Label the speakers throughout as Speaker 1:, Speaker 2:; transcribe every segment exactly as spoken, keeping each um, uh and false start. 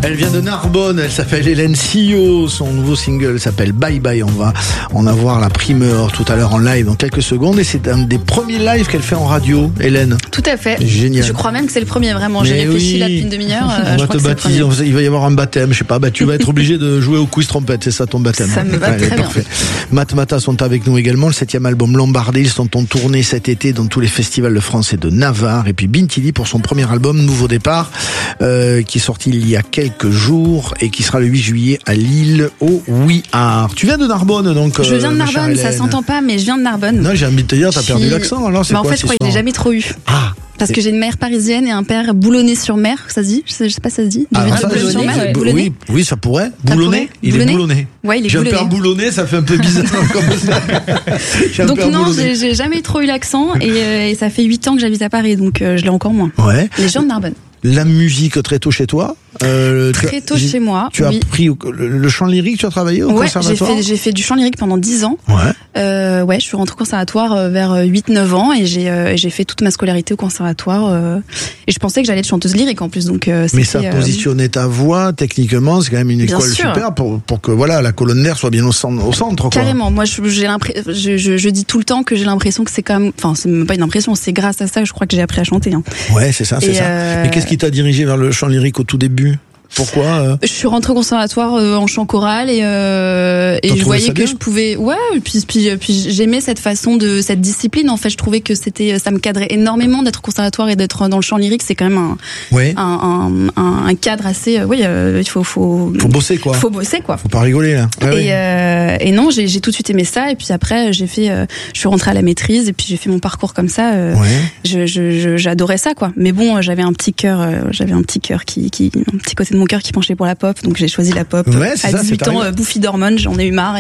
Speaker 1: Elle vient de Narbonne, elle s'appelle Hélène Sillot, son nouveau single s'appelle Bye Bye. On va en avoir la primeur tout à l'heure en live dans quelques secondes et c'est un des premiers lives qu'elle fait en radio, Hélène.
Speaker 2: Tout à fait.
Speaker 1: Génial.
Speaker 2: Je crois même que c'est le premier, vraiment. J'ai
Speaker 1: Mais
Speaker 2: réfléchi
Speaker 1: oui.
Speaker 2: là depuis une demi-heure.
Speaker 1: On
Speaker 2: Euh,
Speaker 1: va te baptiser, il va y avoir un baptême, je sais pas, bah, tu vas être obligé de jouer au quiz trompette, c'est ça ton baptême.
Speaker 2: Ça me va
Speaker 1: Allez,
Speaker 2: très
Speaker 1: parfait. bien. Matt Mata sont avec nous également, le septième album Lombardé, ils sont en tournée cet été dans tous les festivals de France et de Navarre. Et puis Bintili pour son premier album Nouveau Départ, euh, qui est sorti il y a quelques jours et qui sera le huit juillet à Lille au We Are. Tu viens de Narbonne donc.
Speaker 2: Je viens de
Speaker 1: euh, ma chère
Speaker 2: Narbonne, ça
Speaker 1: Hélène.
Speaker 2: s'entend pas, mais je viens de Narbonne.
Speaker 1: Non, j'ai envie de te dire, t'as
Speaker 2: Je
Speaker 1: perdu
Speaker 2: suis-
Speaker 1: l'accent alors c'est
Speaker 2: Bah, en
Speaker 1: quoi
Speaker 2: fait, je
Speaker 1: cette
Speaker 2: crois que je l'ai
Speaker 1: histoire
Speaker 2: jamais trop eu.
Speaker 1: Ah.
Speaker 2: Parce que j'ai une mère parisienne et un père boulonnais-sur-mer, ça se dit? Je sais, je sais pas si ça se dit.
Speaker 1: Ah,
Speaker 2: Du-
Speaker 1: ça,
Speaker 2: Boulogne-sur-mer,
Speaker 1: c'est-
Speaker 2: Boulonnais.
Speaker 1: oui, oui, ça pourrait.
Speaker 2: Ça
Speaker 1: Boulonnais,
Speaker 2: pourrait.
Speaker 1: il
Speaker 2: Boulonnais
Speaker 1: est boulonnais.
Speaker 2: Ouais, il est
Speaker 1: J'ai un
Speaker 2: boulonnais.
Speaker 1: père boulonnais, ça fait un peu bizarre comme ça. J'ai un
Speaker 2: Donc
Speaker 1: père
Speaker 2: non,
Speaker 1: boulonnais.
Speaker 2: j'ai j'ai jamais trop eu l'accent et, euh, et ça fait huit ans que j'habite à Paris, donc euh, je l'ai encore moins.
Speaker 1: Ouais.
Speaker 2: Les gens de Narbonne.
Speaker 1: La musique très tôt chez toi. Euh, tu
Speaker 2: Très
Speaker 1: as-
Speaker 2: tôt
Speaker 1: j'ai-
Speaker 2: chez moi.
Speaker 1: Tu as
Speaker 2: oui.
Speaker 1: appris au- le, le chant lyrique, tu as travaillé au
Speaker 2: Ouais, j'ai
Speaker 1: conservatoire.
Speaker 2: fait, j'ai fait du chant lyrique pendant dix ans.
Speaker 1: Ouais.
Speaker 2: Euh, ouais, je suis rentrée au conservatoire euh, vers huit neuf ans et j'ai euh, et j'ai fait toute ma scolarité au conservatoire. Euh, et je pensais que j'allais être chanteuse lyrique en plus, donc euh,
Speaker 1: Mais
Speaker 2: c'était,
Speaker 1: ça
Speaker 2: euh,
Speaker 1: positionnait ta voix techniquement, c'est quand même une
Speaker 2: Bien
Speaker 1: école
Speaker 2: sûr.
Speaker 1: super pour pour que voilà la colonne d'air soit bien au centre, au centre quoi.
Speaker 2: Carrément. Moi, je- j'ai l'impression, je, je, je dis tout le temps que j'ai l'impression que c'est quand même, enfin, c'est même pas une impression, c'est grâce à ça que je crois que j'ai appris à chanter. Hein.
Speaker 1: Ouais, c'est ça, c'est
Speaker 2: Et,
Speaker 1: ça.
Speaker 2: euh,
Speaker 1: Mais qu'est-ce qui t'a dirigé vers le chant lyrique au tout début? Pourquoi euh
Speaker 2: Je suis rentrée au conservatoire euh, en chant choral et euh,
Speaker 1: T'as
Speaker 2: et je
Speaker 1: trouvé
Speaker 2: voyais
Speaker 1: ça
Speaker 2: que
Speaker 1: bien
Speaker 2: je pouvais, ouais, et puis puis puis j'aimais cette façon de cette discipline. En fait, je trouvais que c'était, ça me cadrait énormément d'être au conservatoire et d'être dans le chant lyrique. C'est quand même un
Speaker 1: Ouais.
Speaker 2: un, un, un, un cadre assez, euh, oui, euh, il faut faut
Speaker 1: Faut bosser quoi.
Speaker 2: faut bosser quoi.
Speaker 1: Faut pas rigoler là. Ouais,
Speaker 2: et,
Speaker 1: ouais.
Speaker 2: euh, et non, j'ai j'ai tout de suite aimé ça. Et puis après, j'ai fait, euh, je suis rentrée à la maîtrise et puis j'ai fait mon parcours comme ça. Euh,
Speaker 1: Ouais.
Speaker 2: je, je, je- j'adorais ça quoi. Mais bon, j'avais un petit cœur, euh, j'avais un petit cœur qui, qui, un petit côté de mon cœur qui penchait pour la pop. Donc j'ai choisi la pop.
Speaker 1: Ouais, c'est
Speaker 2: à
Speaker 1: ça,
Speaker 2: dix-huit
Speaker 1: c'est
Speaker 2: ans,
Speaker 1: arrivé.
Speaker 2: euh, bouffie d'hormones, j'en ai eu marre et,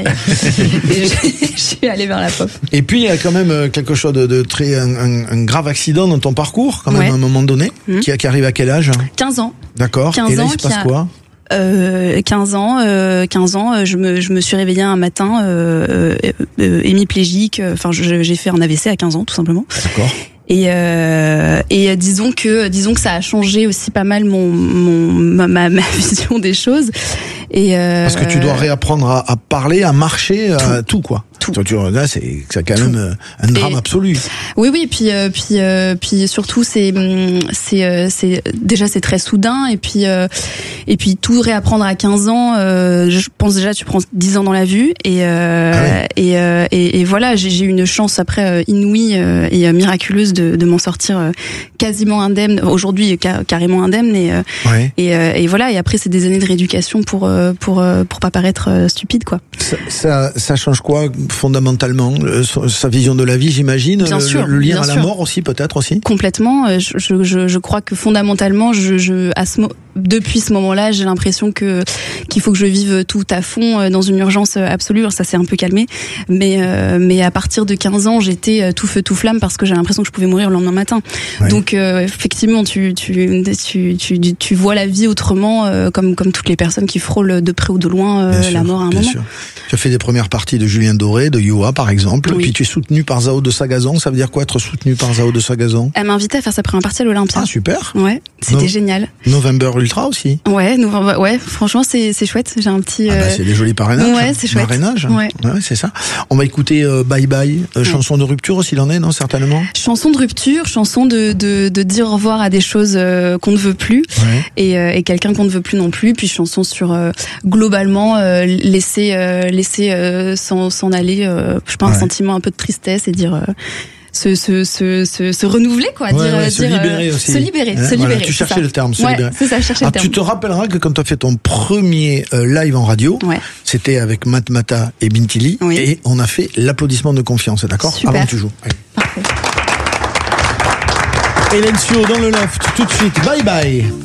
Speaker 2: et je, je suis allée vers la pop.
Speaker 1: Et puis il y a quand même euh, quelque chose de, de très un, un, un grave accident dans ton parcours quand même
Speaker 2: Ouais.
Speaker 1: à un moment donné
Speaker 2: Mhm.
Speaker 1: qui, qui arrive à quel âge?
Speaker 2: quinze ans.
Speaker 1: D'accord.
Speaker 2: quinze
Speaker 1: Et là
Speaker 2: ans
Speaker 1: il se
Speaker 2: qui
Speaker 1: passe
Speaker 2: a-
Speaker 1: quoi?
Speaker 2: Euh, quinze ans, euh, quinze ans, euh, je me, je me suis réveillée un matin euh, euh, euh, hémiplégique. Enfin, je- j'ai fait un A V C à quinze ans, tout simplement.
Speaker 1: D'accord.
Speaker 2: Et, euh, et disons que disons que ça a changé aussi pas mal mon, mon ma, ma, ma vision des choses. Et euh,
Speaker 1: Parce que tu dois réapprendre à, à parler, à marcher, à tout quoi.
Speaker 2: Tout.
Speaker 1: Toi, tu, là, c'est c'est quand même euh, un drame
Speaker 2: Et-
Speaker 1: absolu.
Speaker 2: Oui, oui, puis euh, puis euh, puis surtout c'est hum, c'est euh, c'est déjà c'est très soudain et puis euh, et puis tout réapprendre à quinze ans. Euh, je pense déjà tu prends dix ans dans la vue et euh,
Speaker 1: Ah ouais.
Speaker 2: et, euh, et et voilà j'ai j'ai eu une chance après euh, inouïe euh, et euh, miraculeuse de de m'en sortir euh, quasiment indemne. Aujourd'hui ca- carrément indemne et euh,
Speaker 1: Ouais.
Speaker 2: et, euh, et voilà et après c'est des années de rééducation pour euh, pour euh, pour pas paraître euh, stupide quoi.
Speaker 1: Ça, ça, ça change quoi fondamentalement le- sa vision de la vie, j'imagine.
Speaker 2: Bien
Speaker 1: le,
Speaker 2: sûr,
Speaker 1: le lien
Speaker 2: bien
Speaker 1: à la
Speaker 2: sûr.
Speaker 1: mort aussi, peut-être aussi.
Speaker 2: Complètement. euh, Je, je, je, je crois que fondamentalement, je, je, à ce, mo- depuis ce moment-là, j'ai l'impression que qu'il faut que je vive tout à fond euh, dans une urgence absolue. Alors, ça s'est un peu calmé, mais euh, mais à partir de quinze ans, j'étais euh, tout feu tout flamme parce que j'ai l'impression que je pouvais mourir le lendemain matin.
Speaker 1: Ouais.
Speaker 2: Donc euh, effectivement, tu tu, tu tu tu vois la vie autrement, euh, comme comme toutes les personnes qui frôlent de près ou de loin euh,
Speaker 1: Bien sûr,
Speaker 2: la mort à un
Speaker 1: bien
Speaker 2: moment.
Speaker 1: sûr. Tu as fait des premières parties de Julien Doré, de Yoa par exemple,
Speaker 2: Oui.
Speaker 1: puis tu es soutenu par Zao de Sagazan. Ça veut dire quoi être soutenu par Zao de Sagazan?
Speaker 2: Elle m'a invité à faire sa première partie à l'Olympia.
Speaker 1: Ah super.
Speaker 2: Ouais, c'était
Speaker 1: Non.
Speaker 2: génial.
Speaker 1: November Ultra aussi.
Speaker 2: Ouais, nous, ouais, franchement, c'est c'est chouette. J'ai un petit.
Speaker 1: Ah bah,
Speaker 2: euh,
Speaker 1: c'est des jolis parrainages.
Speaker 2: ouais, c'est chouette.
Speaker 1: Parrainages.
Speaker 2: Ouais.
Speaker 1: c'est ça. On va écouter euh, Bye Bye, euh, chanson de rupture aussi, il en est, non, certainement.
Speaker 2: Chanson de rupture, chanson de, de, de dire au revoir à des choses euh, qu'on ne veut plus
Speaker 1: Ouais.
Speaker 2: et, euh, et quelqu'un qu'on ne veut plus non plus. Puis chanson sur euh, globalement euh, laisser euh, laisser euh, s'en s'en aller. Euh, je sais pas, un
Speaker 1: Ouais.
Speaker 2: sentiment un peu de tristesse et dire. Euh, se, se, se, se, se renouveler quoi,
Speaker 1: Ouais,
Speaker 2: dire,
Speaker 1: ouais, se
Speaker 2: dire,
Speaker 1: libérer
Speaker 2: euh,
Speaker 1: aussi.
Speaker 2: se libérer,
Speaker 1: Hein,
Speaker 2: se
Speaker 1: voilà,
Speaker 2: libérer.
Speaker 1: tu
Speaker 2: c'est
Speaker 1: cherchais
Speaker 2: ça.
Speaker 1: le terme, se
Speaker 2: ouais,
Speaker 1: libérer.
Speaker 2: c'est ça, je cherchais
Speaker 1: Ah,
Speaker 2: le terme.
Speaker 1: tu te rappelleras que quand tu as fait ton premier euh, live en radio,
Speaker 2: Ouais.
Speaker 1: c'était avec Matt Mata et Bintili,
Speaker 2: Oui.
Speaker 1: et on a fait l'applaudissement de confiance, d'accord?
Speaker 2: Super.
Speaker 1: Avant que tu joues. Allez.
Speaker 2: Parfait.
Speaker 1: Hélène Sillot dans le loft, tout de suite. Bye bye.